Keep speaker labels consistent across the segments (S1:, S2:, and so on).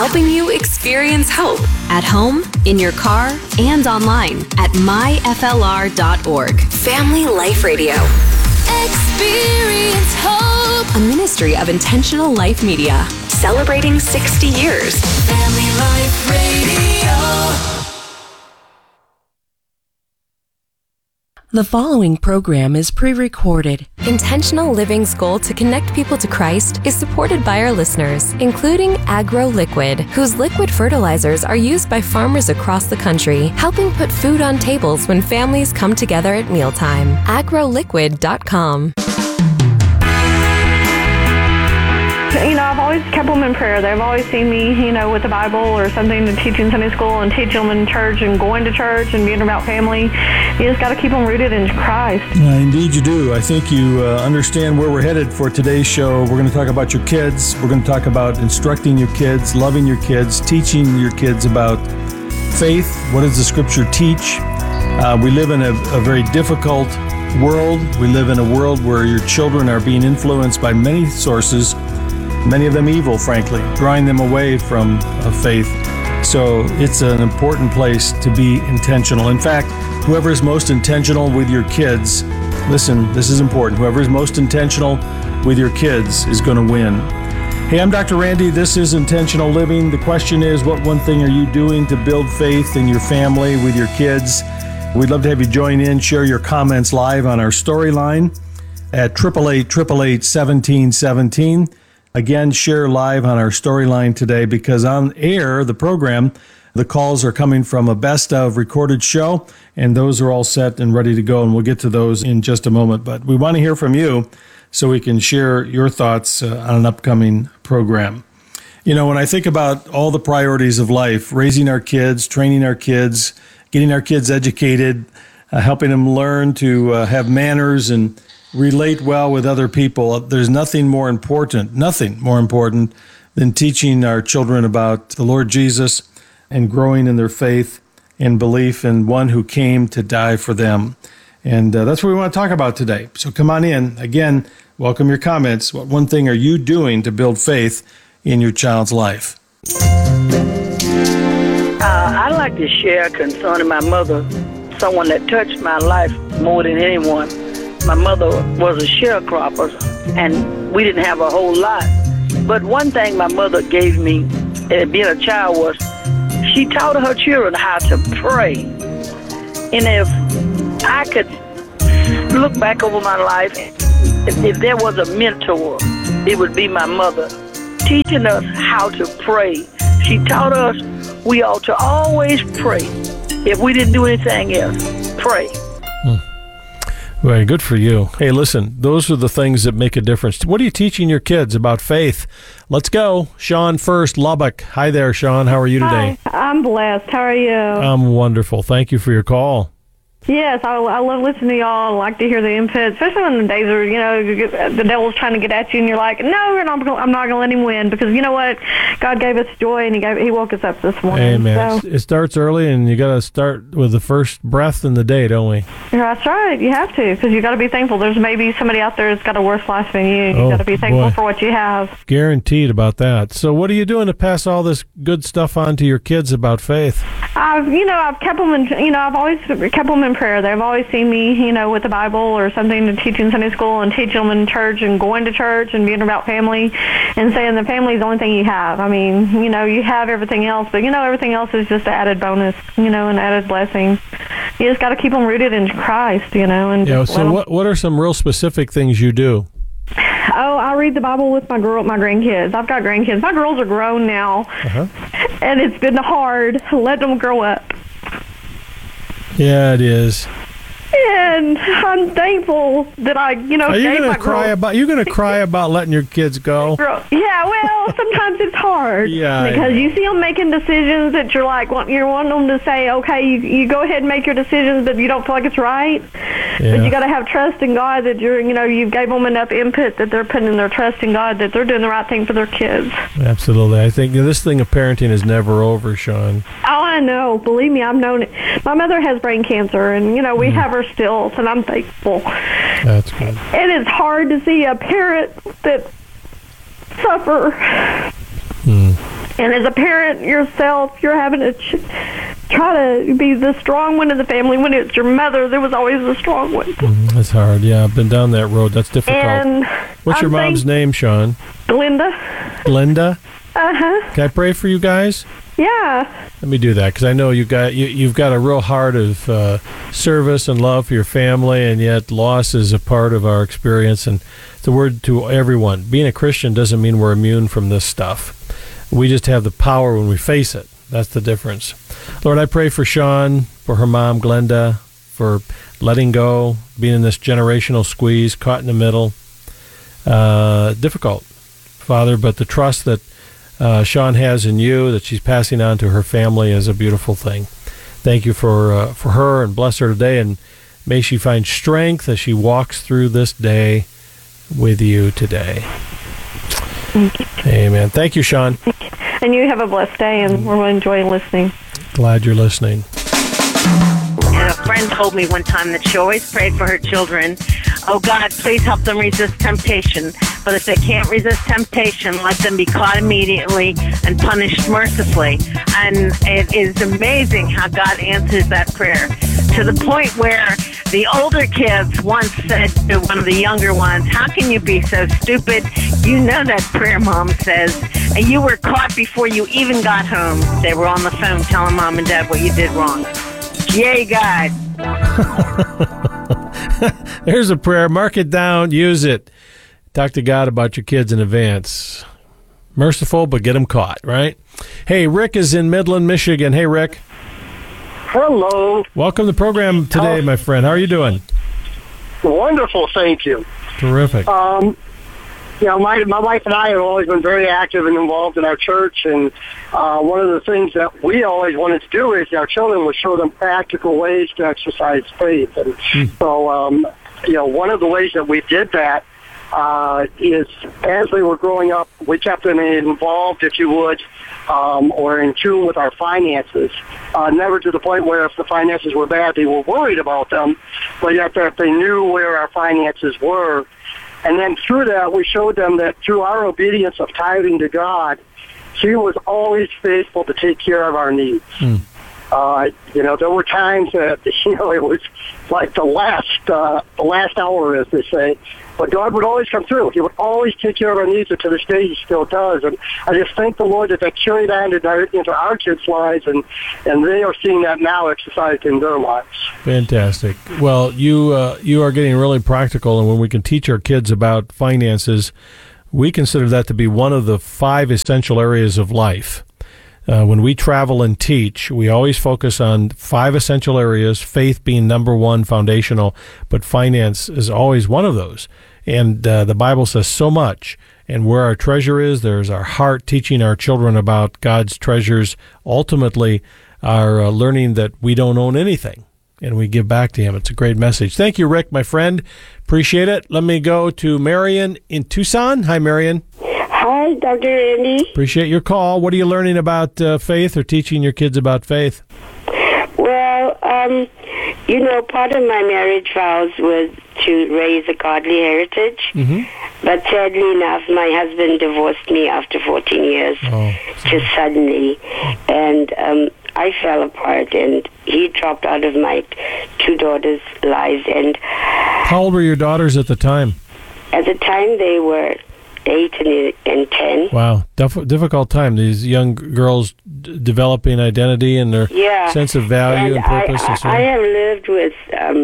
S1: helping you experience hope at home, in your car, and online at myflr.org. Family Life Radio. Experience hope. A ministry of Intentional Life Media. Celebrating 60 years. Family Life Radio.
S2: The following program is pre-recorded.
S3: Intentional Living's goal to connect people to Christ is supported by our listeners, including Agro Liquid, whose liquid fertilizers are used by farmers across the country, helping put food on tables when families come together at mealtime. agroliquid.com.
S4: You know, I've always kept them in prayer. They've always seen me, with the Bible or something to teach in Sunday school and teach them in church and going to church and being about family. You just got to keep them rooted in Christ.
S5: Indeed you do. I think you understand where we're headed for today's show. We're going to talk about your kids. We're going to talk about instructing your kids, loving your kids, teaching your kids about faith. What does the Scripture teach? We live in a very difficult world. We live in a world where your children are being influenced by many sources, many of them evil, frankly, drawing them away from faith. So it's an important place to be intentional. In fact, whoever is most intentional with your kids, listen, this is important. Whoever is most intentional with your kids is going to win. Hey, I'm Dr. Randy. This is Intentional Living. The question is, what one thing are you doing to build faith in your family with your kids? We'd love to have you join in, share your comments live on our storyline at 888-888-1717. Again, share live on our storyline today, because on air, the program, the calls are coming from a best of recorded show, and those are all set and ready to go, and we'll get to those in just a moment. But we want to hear from you so we can share your thoughts on an upcoming program. When I think about all the priorities of life, raising our kids, training our kids, getting our kids educated, helping them learn to have manners and relate well with other people, there's nothing more important than teaching our children about the Lord Jesus and growing in their faith and belief in one who came to die for them. And that's what we want to talk about today. So come on in. Again, welcome your comments. What one thing are you doing to build faith in your child's life?
S6: I'd like to share concerning my mother, someone that touched my life more than anyone. My mother was a sharecropper, and we didn't have a whole lot. But one thing my mother gave me, being a child, was she taught her children how to pray. And if I could look back over my life, if there was a mentor, it would be my mother, teaching us how to pray. She taught us we ought to always pray. If we didn't do anything else, pray.
S5: Very good for you. Hey, listen, those are the things that make a difference. What are you teaching your kids about faith? Let's go. Sean first, Lubbock. Hi there, Sean. How are you today?
S4: Hi, I'm blessed. How are you?
S5: I'm wonderful. Thank you for your call.
S4: Yes, I love listening to y'all. I like to hear the input, especially when the days are, the devil's trying to get at you, and you're like, no, I'm not going to let him win, because you know what? God gave us joy, and He woke us up this morning.
S5: Amen.
S4: So.
S5: It starts early, and you got to start with the first breath in the day, don't we?
S4: That's right. You have to, because you got to be thankful. There's maybe somebody out there that's got a worse life than you. You got to be thankful for what you have.
S5: Guaranteed about that. So, what are you doing to pass all this good stuff on to your kids about faith?
S4: I've kept them in, I've always kept them in prayer. They've always seen me, with the Bible or something to teach in Sunday school and teach them in church and going to church and being about family and saying the family is the only thing you have. I mean, you have everything else, but, everything else is just an added bonus, an added blessing. You just got to keep them rooted in Christ, and
S5: so what are some real specific things you do?
S4: Oh, I read the Bible with my grandkids. I've got grandkids. My girls are grown now, and it's been hard to let them grow up.
S5: Yeah, it is.
S4: And I'm thankful that I,
S5: Are you going to cry about? You going to cry about letting your kids go?
S4: Yeah, well, sometimes it's hard.
S5: Yeah,
S4: because you see them making decisions that you're like, you're wanting them to say, okay, you go ahead and make your decisions, but you don't feel like it's right.
S5: Yeah.
S4: But you got to have trust in God that you gave them enough input that they're putting their trust in God that they're doing the right thing for their kids.
S5: Absolutely, I think this thing of parenting is never over, Sean.
S4: Oh, I know. Believe me, I've known it. My mother has brain cancer, and we have her still, and I'm thankful.
S5: That's good.
S4: And it's hard to see a parent that suffer. And And as a parent yourself, you're having to try to be the strong one in the family. When it's your mother, there was always the strong one.
S7: That's hard. Yeah, I've been down that road. That's difficult.
S4: And
S7: what's your mom's name, Sean?
S4: Glenda.
S7: Glenda?
S4: Uh-huh.
S7: Can I pray for you guys?
S4: Yeah.
S7: Let me do that, because I know you've got a real heart of service and love for your family, and yet loss is a part of our experience. And it's a word to everyone. Being a Christian doesn't mean we're immune from this stuff. We just have the power when we face it. That's the difference. Lord, I pray for Sean, for her mom, Glenda, for letting go, being in this generational squeeze, caught in the middle. Difficult, Father, but the trust that Sean has in you, that she's passing on to her family, is a beautiful thing. Thank you for her, and bless her today, and may she find strength as she walks through this day with you today. Amen. Thank you, Sean.
S4: And you have a blessed day, and we're enjoying listening.
S7: Glad you're listening.
S8: And a friend told me one time that she always prayed for her children. Oh, God, please help them resist temptation. But if they can't resist temptation, let them be caught immediately and punished mercifully. And it is amazing how God answers that prayer, to the point where the older kids once said to one of the younger ones, how can you be so stupid? You know that prayer, Mom says. And you were caught before you even got home. They were on the phone telling Mom and Dad what you did wrong. Yay, God.
S7: There's a prayer. Mark it down. Use it. Talk to God about your kids in advance. Merciful, but get them caught, right? Hey, Rick is in Midland, Michigan. Hey, Rick.
S9: Hello.
S7: Welcome to the program today, my friend. How are you doing?
S9: Wonderful, thank you.
S7: Terrific.
S9: My wife and I have always been very active and involved in our church, and one of the things that we always wanted to do is our children would show them practical ways to exercise faith. And so, one of the ways that we did that is as they were growing up, we kept them involved, if you would, or in tune with our finances. Never to the point where if the finances were bad, they were worried about them, but yet that they knew where our finances were. And then through that, we showed them that through our obedience of tithing to God, He was always faithful to take care of our needs. There were times that, it was like the last hour, as they say. But God would always come through. He would always take care of our needs, and to this day He still does. And I just thank the Lord that carried on into our kids' lives, and they are seeing that now exercised in their lives.
S7: Fantastic. Well, you are getting really practical, and when we can teach our kids about finances, we consider that to be one of the 5 essential areas of life. When we travel and teach, we always focus on 5 essential areas, faith being number 1, foundational, but finance is always one of those. And the Bible says so much. And where our treasure is, there's our heart. Teaching our children about God's treasures ultimately are learning that we don't own anything, and we give back to Him. It's a great message. Thank you, Rick, my friend. Appreciate it. Let me go to Marion in Tucson. Hi, Marion.
S10: Hi, Dr. Andy.
S7: Appreciate your call. What are you learning about faith, or teaching your kids about faith?
S10: Well, part of my marriage vows was to raise a godly heritage. Mm-hmm. But sadly enough, my husband divorced me after 14 years, just suddenly. And I fell apart, and he dropped out of my 2 daughters' lives. And
S7: how old were your daughters at the time?
S10: At the time, they were 8 and 10.
S7: Wow, difficult time. These young girls developing identity and their sense of value and purpose.
S10: I have lived with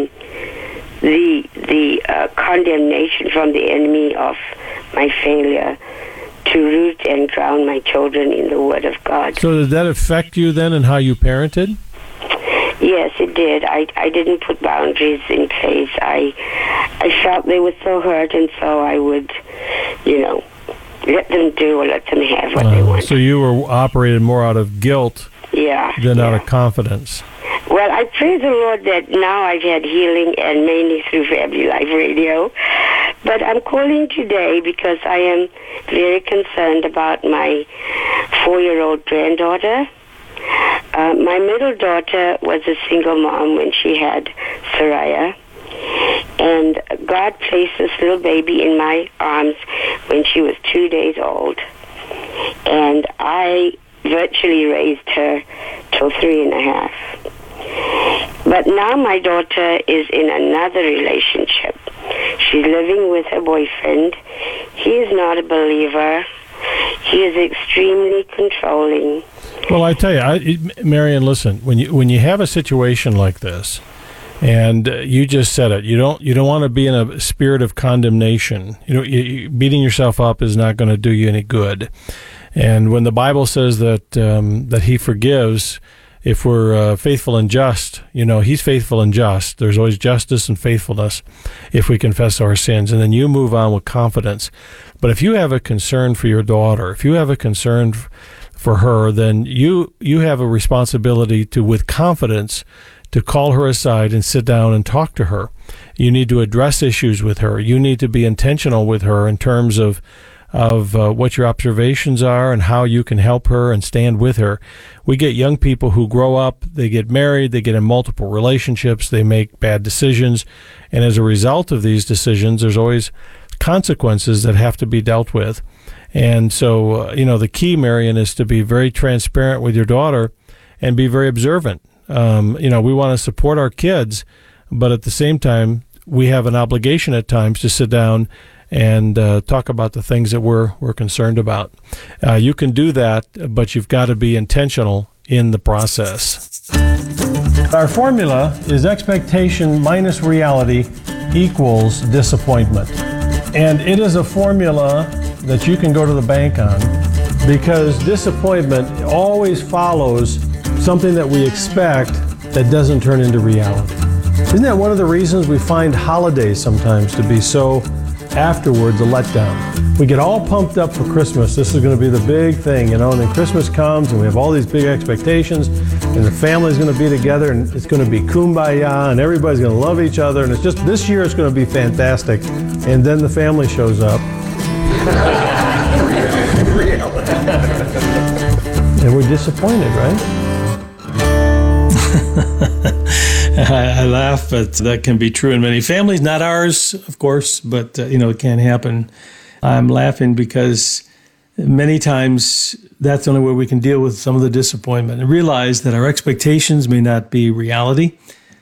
S10: the condemnation from the enemy of my failure to root and ground my children in the Word of God.
S7: So did that affect you then in how you parented?
S10: Yes, it did. I didn't put boundaries in place. I felt they were so hurt, and so I would, let them do or let them have what they want.
S7: So you were operated more out of guilt than out of confidence.
S10: Well, I praise the Lord that now I've had healing, and mainly through Family Life Radio. But I'm calling today because I am very concerned about my 4-year-old granddaughter. My middle daughter was a single mom when she had Soraya, and God placed this little baby in my arms when she was 2 days old. And I virtually raised her till 3.5. But now my daughter is in another relationship. She's living with her boyfriend. He is not a believer. He is extremely controlling.
S7: Well, I tell you, Marion, listen. When you have a situation like this, and you just said it, you don't want to be in a spirit of condemnation. Beating yourself up is not going to do you any good. And when the Bible says that He forgives, if we're faithful and just, He's faithful and just. There's always justice and faithfulness if we confess our sins, and then you move on with confidence. But if you have a concern for your daughter, if you have a concern for her, then you have a responsibility to, with confidence, to call her aside and sit down and talk to her. You need to address issues with her. You need to be intentional with her in terms of what your observations are and how you can help her and stand with her. We get young people who grow up, they get married, they get in multiple relationships, they make bad decisions, and as a result of these decisions, there's always consequences that have to be dealt with. And so, the key, Marion, is to be very transparent with your daughter and be very observant. We want to support our kids, but at the same time, we have an obligation at times to sit down and talk about the things that we're concerned about. You can do that, but you've got to be intentional in the process. Our formula is expectation minus reality equals disappointment. And it is a formula that you can go to the bank on, because disappointment always follows something that we expect that doesn't turn into reality. Isn't that one of the reasons we find holidays sometimes to be so afterwards a letdown? We get all pumped up for Christmas. This is going to be the big thing, and then Christmas comes and we have all these big expectations, and the family's going to be together, and it's going to be kumbaya, and everybody's going to love each other, and it's just, this year it's going to be fantastic. And then the family shows up. And we're disappointed, right? I laugh, but that can be true in many families. Not ours, of course, but it can happen. I'm laughing because many times that's the only way we can deal with some of the disappointment and realize that our expectations may not be reality.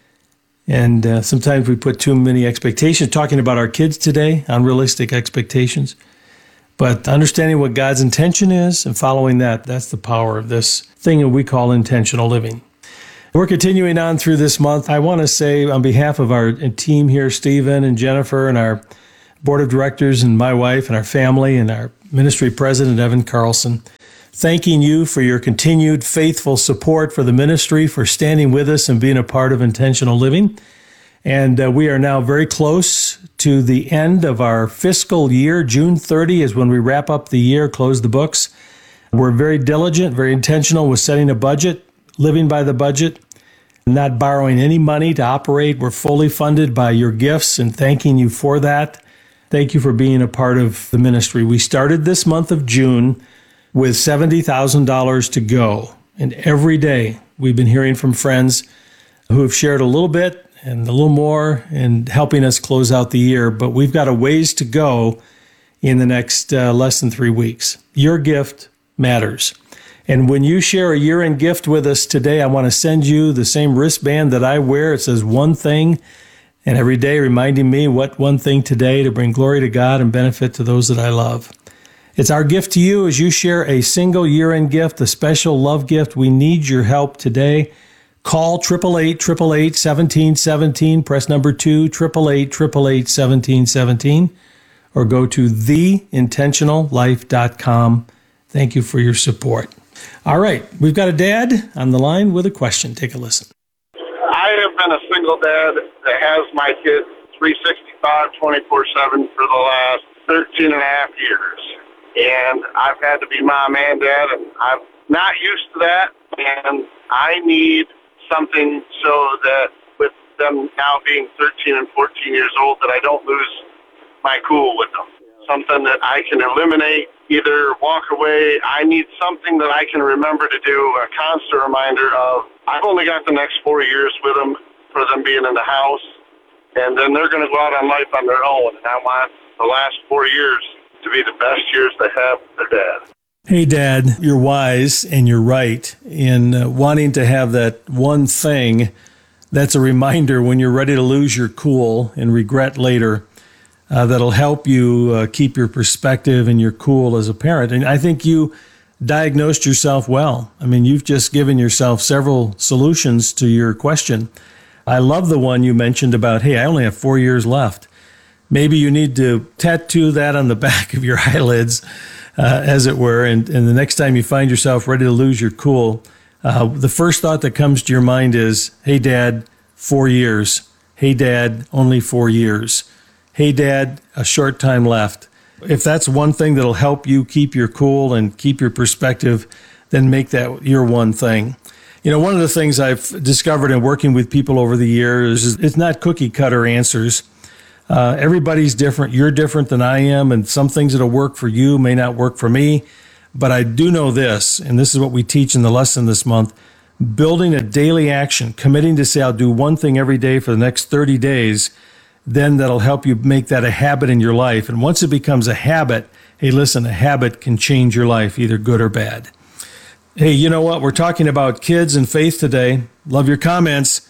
S7: And sometimes we put too many expectations, talking about our kids today, unrealistic expectations. But understanding what God's intention is and following that's the power of this thing that we call intentional living. We're continuing on through this month. I want to say on behalf of our team here, Stephen and Jennifer and our board of directors and my wife and our family and our ministry president, Evan Carlson, thanking you for your continued faithful support for the ministry, for standing with us and being a part of intentional living. And we are now very close to the end of our fiscal year. June 30 is when we wrap up the year, close the books. We're very diligent, very intentional with setting a budget, living by the budget, not borrowing any money to operate. We're fully funded by your gifts, and thanking you for that. Thank you for being a part of the ministry. We started this month of June with $70,000 to go. And every day we've been hearing from friends who have shared a little bit and a little more and helping us close out the year. But we've got a ways to go in the next less than 3 weeks. Your gift matters. And when you share a year-end gift with us today, I want to send you the same wristband that I wear. It says one thing, and every day reminding me what one thing today to bring glory to God and benefit to those that I love. It's our gift to you as you share a single year-end gift, a special love gift. We need your help today. Call 888-888-1717, press number 2, 888-888-1717, or go to theintentionallife.com. Thank you for your support. All right, we've got a dad on the line with a question. Take a listen.
S11: I have been a single dad that has my kids 365, 24/7 for the last 13 and a half years. And I've had to be mom and dad, and I'm not used to that. And I need something so that with them now being 13 and 14 years old, that I don't lose my cool with them. Something that I can eliminate, either walk away. I need something that I can remember to do, a constant reminder of, I've only got the next 4 years with them for them being in the house, and then they're going to go out on life on their own. And I want the last 4 years to be the best years they have with their dad.
S5: Hey, Dad, you're wise and you're right in wanting to have that one thing that's a reminder when you're ready to lose your cool and regret later. That'll help you keep your perspective and your cool as a parent. And I think you diagnosed yourself well. I mean, you've just given yourself several solutions to your question. I love the one you mentioned about, hey, I only have 4 years left. Maybe you need to tattoo that on the back of your eyelids, as it were, and the next time you find yourself ready to lose your cool, the first thought that comes to your mind is, hey, Dad, 4 years. Hey, Dad, only 4 years. Hey, Dad, a short time left. If that's one thing that'll help you keep your cool and keep your perspective, then make that your one thing. You know, one of the things I've discovered in working with people over the years is it's not cookie cutter answers. Everybody's different. You're different than I am, and some things that'll work for you may not work for me. But I do know this, and this is what we teach in the lesson this month, building a daily action, committing to say, I'll do one thing every day for the next 30 days, then that'll help you make that a habit in your life. And once it becomes a habit, hey, listen, a habit can change your life, either good or bad. Hey, you know what? We're talking about kids and faith today. Love your comments.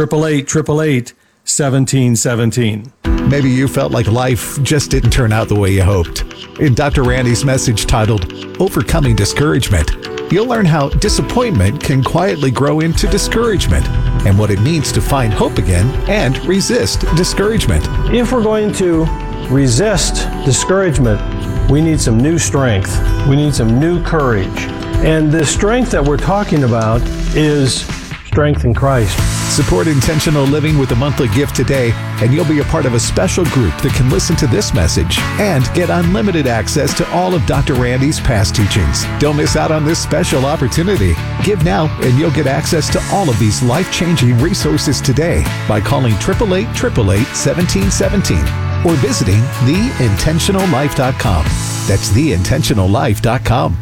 S5: 888-888-1717.
S12: Maybe you felt like life just didn't turn out the way you hoped. In Dr. Randy's message titled, Overcoming Discouragement, you'll learn how disappointment can quietly grow into discouragement and what it means to find hope again and resist discouragement.
S7: If we're going to resist discouragement, we need some new strength. We need some new courage. And the strength that we're talking about is strength in Christ.
S12: Support intentional living with a monthly gift today, and you'll be a part of a special group that can listen to this message and get unlimited access to all of Dr. Randy's past teachings. Don't miss out on this special opportunity. Give now, and you'll get access to all of these life-changing resources today by calling 888-888-1717 or visiting theintentionallife.com. That's theintentionallife.com.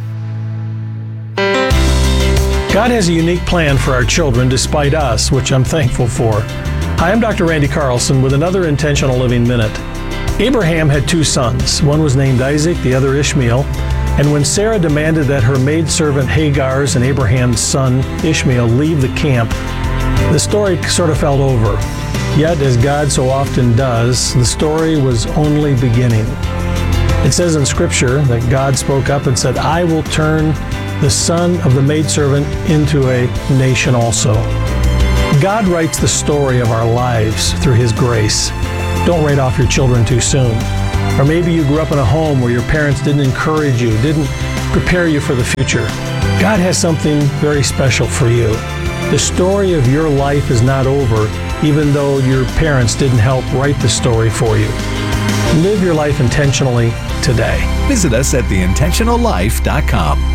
S7: God has a unique plan for our children despite us, which I'm thankful for. Hi, I'm Dr. Randy Carlson with another Intentional Living Minute. Abraham had 2 sons. One was named Isaac, the other Ishmael. And when Sarah demanded that her maidservant Hagar's and Abraham's son Ishmael leave the camp, the story sort of fell over. Yet, as God so often does, the story was only beginning. It says in Scripture that God spoke up and said, I will turn the son of the maidservant into a nation also. God writes the story of our lives through His grace. Don't write off your children too soon. Or maybe you grew up in a home where your parents didn't encourage you, didn't prepare you for the future. God has something very special for you. The story of your life is not over, even though your parents didn't help write the story for you. Live your life intentionally today.
S12: Visit us at theintentionallife.com.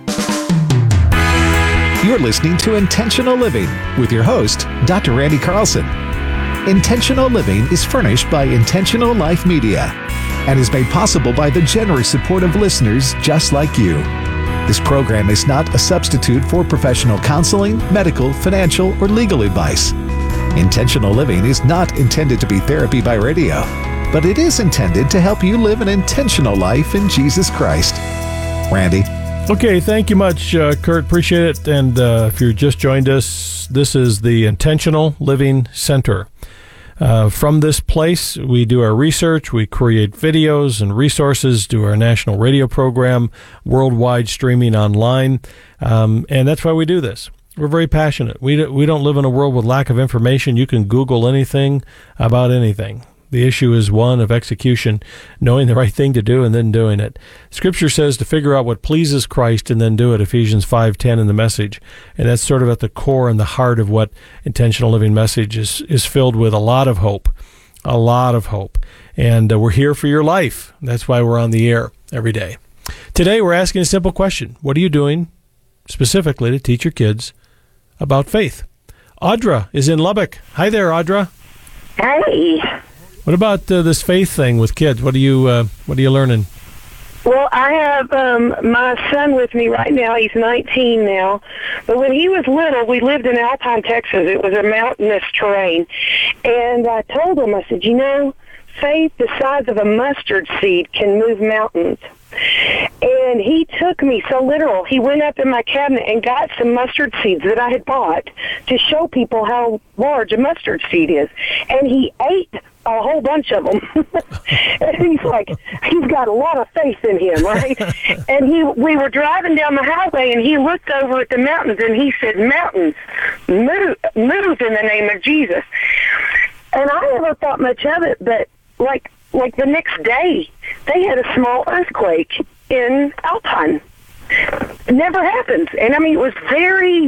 S12: You're listening to Intentional Living with your host, Dr. Randy Carlson. Intentional Living is furnished by Intentional Life Media and is made possible by the generous support of listeners just like you. This program is not a substitute for professional counseling, medical, financial, or legal advice. Intentional Living is not intended to be therapy by radio, but it is intended to help you live an intentional life in Jesus Christ. Randy.
S7: Okay, thank you much, Kurt. Appreciate it. And if you just joined us, this is the Intentional Living Center. From this place, we do our research, we create videos and resources, do our national radio program, worldwide streaming online, and that's why we do this. We're very passionate. We don't live in a world with lack of information. You can Google anything about anything. The issue is one of execution, knowing the right thing to do and then doing it. Scripture says to figure out what pleases Christ and then do it, Ephesians 5:10 in the Message. And that's sort of at the core and the heart of what Intentional Living Message is filled with, a lot of hope. A lot of hope. And we're here for your life. That's why we're on the air every day. Today we're asking a simple question. What are you doing specifically to teach your kids about faith? Audra is in Lubbock. Hi there, Audra.
S13: Hey.
S7: What about this faith thing with kids? What are you learning?
S13: Well, I have my son with me right now. He's 19 now. But when he was little, we lived in Alpine, Texas. It was a mountainous terrain. And I told him, I said, faith the size of a mustard seed can move mountains. And he took me so literal. He went up in my cabinet and got some mustard seeds that I had bought to show people how large a mustard seed is. And he ate a whole bunch of them. And he's like, he's got a lot of faith in him, right? And we were driving down the highway, and he looked over at the mountains, and he said, "Mountains, move in the name of Jesus." And I never thought much of it, but like the next day, they had a small earthquake in Alpine. It never happens. And I mean, it was very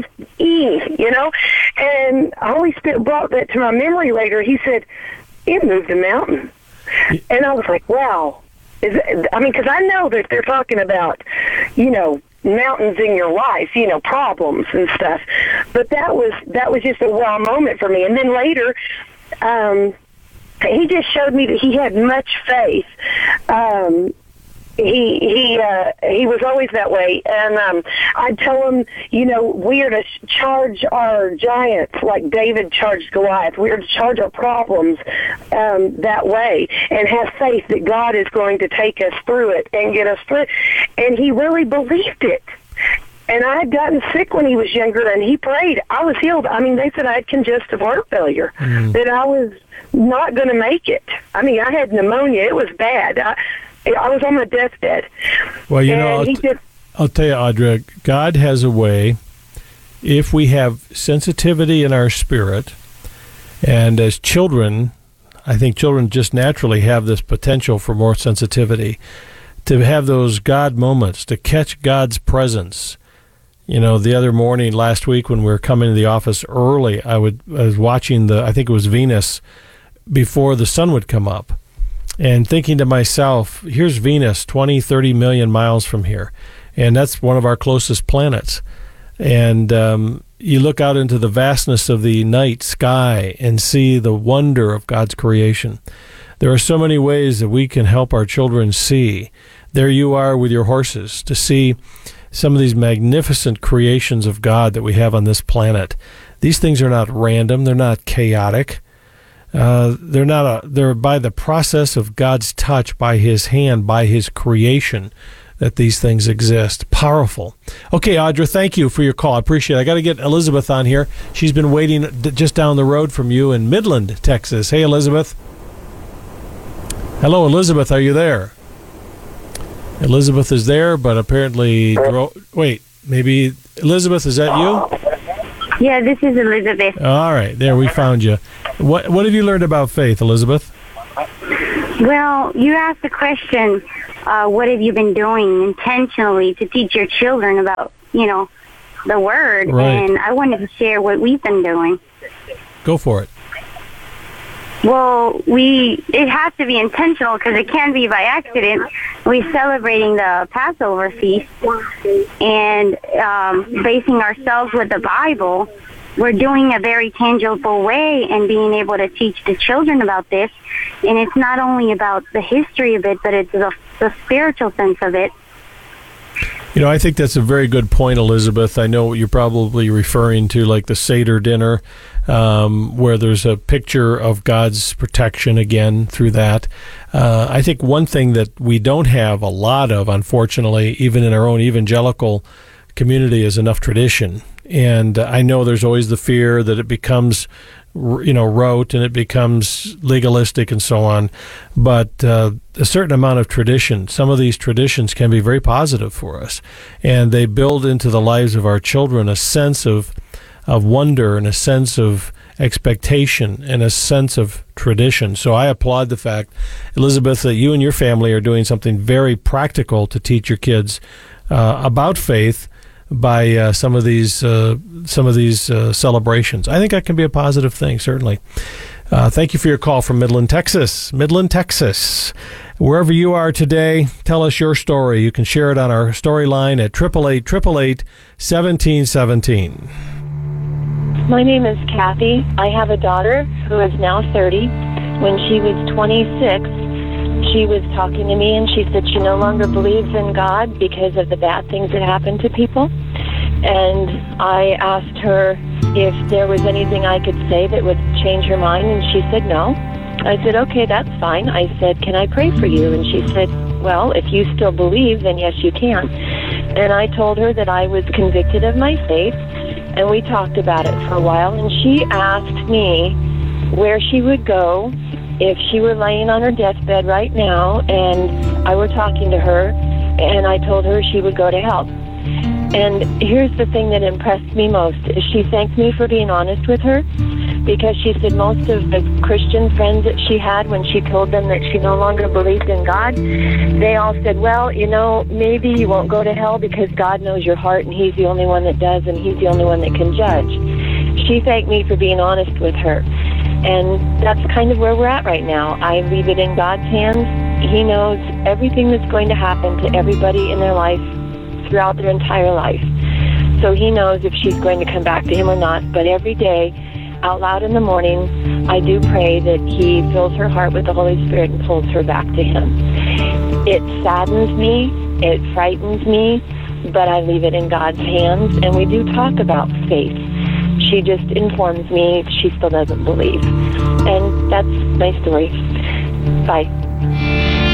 S13: and Holy Spirit brought that to my memory later. He said, "It moved a mountain." And I was like, wow. Because I know that they're talking about, mountains in your life, problems and stuff. But that was just a wow moment for me. And then later, he just showed me that he had much faith. He was always that way, and I'd tell him, we are to charge our giants like David charged Goliath. We are to charge our problems that way, and have faith that God is going to take us through it and get us through it. And he really believed it. And I had gotten sick when he was younger, and he prayed. I was healed. I mean, they said I had congestive heart failure, that I was not going to make it. I mean, I had pneumonia. It was bad. I was on my deathbed.
S7: Well, I'll tell you, Audra, God has a way, if we have sensitivity in our spirit, and as children, I think children just naturally have this potential for more sensitivity, to have those God moments, to catch God's presence. The other morning last week when we were coming to the office early, I was watching I think it was Venus, before the sun would come up. And thinking to myself, here's Venus 20, 30 million miles from here. And that's one of our closest planets. And you look out into the vastness of the night sky and see the wonder of God's creation. There are so many ways that we can help our children see. There you are with your horses, to see some of these magnificent creations of God that we have on this planet. These things are not random. They're not chaotic. They're by the process of God's touch, by His hand, by His creation, that these things exist. Powerful. Okay, Audra, thank you for your call. I appreciate it. I got to get Elizabeth on here. She's been waiting just down the road from you in Midland, Texas. Hey, Elizabeth. Hello, Elizabeth. Are you there? Elizabeth is there, but apparently... Wait, maybe... Elizabeth, is that you?
S14: Yeah, this is Elizabeth.
S7: All right, there, we found you. What have you learned about faith, Elizabeth?
S14: Well, you asked the question, what have you been doing intentionally to teach your children about, the Word?
S7: Right.
S14: And I wanted to share what we've been doing.
S7: Go for it.
S14: Well, it has to be intentional because it can be by accident. We're celebrating the Passover feast and basing ourselves with the Bible. We're doing a very tangible way and being able to teach the children about this. And it's not only about the history of it, but it's the spiritual sense of it.
S7: I think that's a very good point, Elizabeth. I know what you're probably referring to, like the Seder dinner, where there's a picture of God's protection again through that. I think one thing that we don't have a lot of, unfortunately, even in our own evangelical community, is enough tradition. And I know there's always the fear that it becomes, rote and it becomes legalistic and so on. But a certain amount of tradition, some of these traditions can be very positive for us. And they build into the lives of our children a sense of wonder and a sense of expectation and a sense of tradition. So I applaud the fact, Elizabeth, that you and your family are doing something very practical to teach your kids about faith by some of these celebrations. I think that can be a positive thing, certainly. Thank you for your call from Midland, Texas. Midland, Texas. Wherever you are today, tell us your story. You can share it on our story line at 888-888-1717.
S15: My name is Kathy. I have a daughter who is now 30. When she was 26, she was talking to me and she said she no longer believes in God because of the bad things that happen to people. And I asked her if there was anything I could say that would change her mind, and she said no. I said, okay, that's fine. I said, can I pray for you? And she said, well, if you still believe, then yes, you can. And I told her that I was convicted of my faith, and we talked about it for a while, and she asked me where she would go if she were laying on her deathbed right now, and I were talking to her, and I told her she would go to hell. And here's the thing that impressed me most, is she thanked me for being honest with her, because she said most of the Christian friends that she had, when she told them that she no longer believed in God, they all said, well, you know, maybe you won't go to hell because God knows your heart and He's the only one that does, and He's the only one that can judge. She thanked me for being honest with her. And that's kind of where we're at right now. I leave it in God's hands. He knows everything that's going to happen to everybody in their life throughout their entire life. So He knows if she's going to come back to Him or not. But every day, out loud in the morning, I do pray that He fills her heart with the Holy Spirit and pulls her back to Him. It saddens me, it frightens me, but I leave it in God's hands, and we do talk about faith. She just informs me she still doesn't believe. And that's my story. Bye.